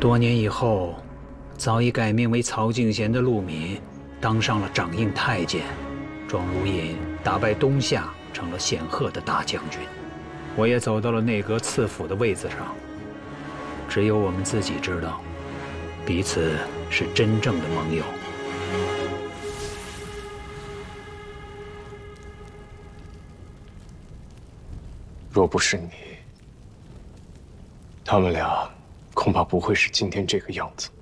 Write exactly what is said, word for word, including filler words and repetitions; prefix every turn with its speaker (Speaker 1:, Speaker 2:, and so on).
Speaker 1: 多年以后，早已改名为曹敬贤的陆敏，当上了掌印太监，庄如隐打败东夏，成了显赫的大将军。我也走到了内阁次辅的位子上。只有我们自己知道，彼此是真正的盟友。
Speaker 2: 若不是你，他们俩恐怕不会是今天这个样子。